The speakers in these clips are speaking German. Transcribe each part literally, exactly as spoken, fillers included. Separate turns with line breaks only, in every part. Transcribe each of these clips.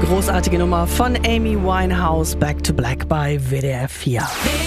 Großartige Nummer von Amy Winehouse, Back to Black bei W D R vier.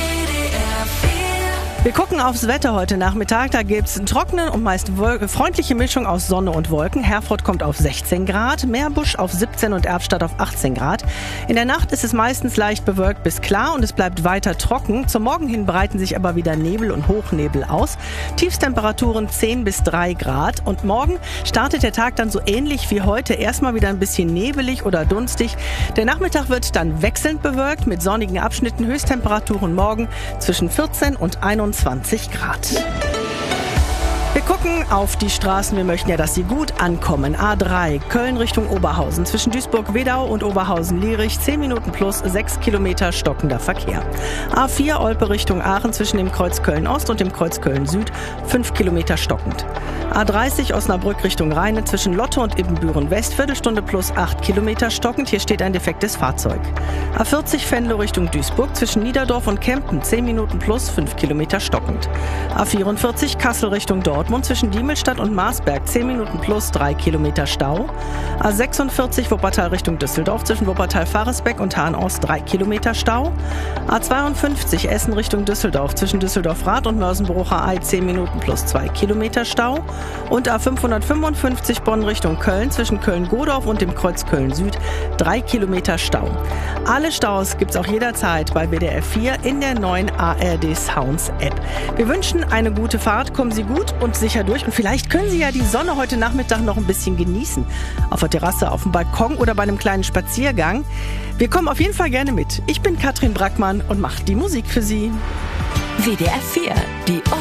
Wir gucken aufs Wetter heute Nachmittag. Da gibt es einen trockenen und meist freundliche Mischung aus Sonne und Wolken. Herford kommt auf sechzehn Grad, Meerbusch auf siebzehn und Erftstadt auf achtzehn Grad. In der Nacht ist es meistens leicht bewölkt bis klar und es bleibt weiter trocken. Zum Morgen hin breiten sich aber wieder Nebel und Hochnebel aus. Tiefstemperaturen zehn bis drei Grad. Und morgen startet der Tag dann so ähnlich wie heute. Erstmal wieder ein bisschen nebelig oder dunstig. Der Nachmittag wird dann wechselnd bewölkt mit sonnigen Abschnitten. Höchsttemperaturen morgen zwischen vierzehn und einundzwanzig Grad. Wir gucken auf die Straßen. Wir möchten ja, dass sie gut ankommen. A drei, Köln Richtung Oberhausen. Zwischen Duisburg-Wedau und Oberhausen-Lierich. zehn Minuten plus sechs Kilometer stockender Verkehr. A vier, Olpe Richtung Aachen. Zwischen dem Kreuz Köln-Ost und dem Kreuz Köln-Süd. fünf Kilometer stockend. A dreißig, Osnabrück Richtung Rheine. Zwischen Lotte und Ibbenbüren-West. Viertelstunde plus acht Kilometer stockend. Hier steht ein defektes Fahrzeug. A vierzig, Venlo Richtung Duisburg. Zwischen Niederdorf und Kempen. zehn Minuten plus fünf Kilometer stockend. A vierundvierzig, Kassel Richtung Dortmund. Zwischen Diemelstadt und Marsberg zehn Minuten plus drei Kilometer Stau. A sechsundvierzig, Wuppertal Richtung Düsseldorf. Zwischen Wuppertal-Faresbeck und Hahn-Ost drei Kilometer Stau. A zweiundfünfzig, Essen Richtung Düsseldorf. Zwischen Düsseldorf-Rath und Mörsenbrucher-Ei zehn Minuten plus zwei Kilometer Stau. Und A fünfhundertfünfundfünfzig, Bonn Richtung Köln. Zwischen Köln-Godorf und dem Kreuz Köln-Süd drei Kilometer Stau. Alle Staus gibt's auch jederzeit bei W D R vier in der neuen A R D Sounds App. Wir wünschen eine gute Fahrt. Kommen Sie gut und sicher durch. Und vielleicht können Sie ja die Sonne heute Nachmittag noch ein bisschen genießen. Auf der Terrasse, auf dem Balkon oder bei einem kleinen Spaziergang. Wir kommen auf jeden Fall gerne mit. Ich bin Katrin Brackmann und mache die Musik für Sie.
W D R vier, die